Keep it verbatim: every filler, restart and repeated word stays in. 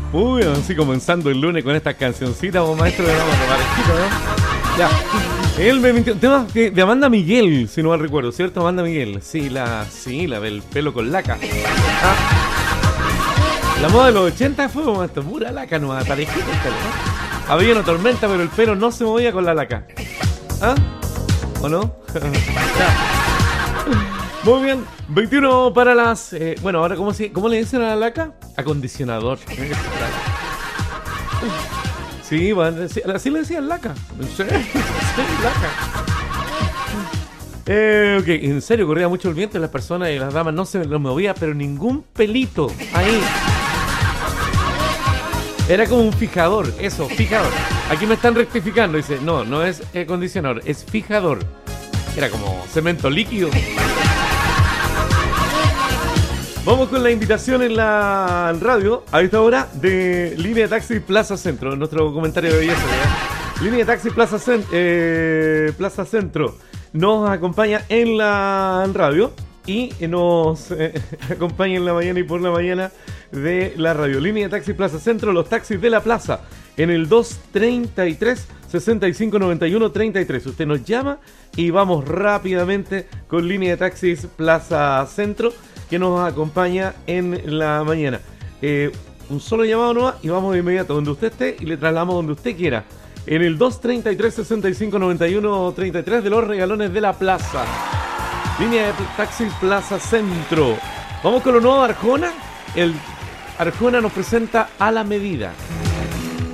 Uy, así comenzando el lunes con estas cancioncitas, vos maestro de vamos parejito, ¿no? Ya. Él me mintió. Tema de, de Amanda Miguel, si no mal recuerdo, ¿cierto? Amanda Miguel. Sí, la, sí, la del pelo con laca. Ah. La moda de los ochenta fue como esto, pura laca, no, parejito el pelo, ¿no? Había una tormenta, pero el pelo no se movía con la laca. ¿Ah? ¿O no? Ya. Muy bien, veintiuno para las... Eh, bueno, ahora, ¿cómo, se, ¿cómo le dicen a la laca? Acondicionador. Sí, bueno, sí, así le decían laca. Sí, sí, laca. Eh, ok, en serio, corría mucho el viento y las personas y las damas no se lo movía, pero ningún pelito ahí. Era como un fijador, eso, fijador. Aquí me están rectificando, dice, no, no es acondicionador, es fijador. Era como cemento líquido. Vamos con la invitación en la radio a esta hora de Línea de Taxi Plaza Centro, nuestro comentario de belleza, ¿verdad? Línea de Taxi Plaza, Cent- eh, Plaza Centro nos acompaña en la radio y nos eh, acompaña en la mañana y por la mañana de la radio. Línea de Taxi Plaza Centro, los taxis de la plaza en el dos treinta y tres, sesenta y cinco, noventa y uno, treinta y tres. Usted nos llama y vamos rápidamente con Línea de Taxis Plaza Centro, que nos acompaña en la mañana. Eh, un solo llamado nomás y vamos de inmediato donde usted esté y le trasladamos donde usted quiera. En el dos treinta y tres, sesenta y cinco, noventa y uno, treinta y tres de los regalones de la plaza. Línea de Taxis Plaza Centro. Vamos con lo nuevo de Arjona. El Arjona nos presenta A la Medida.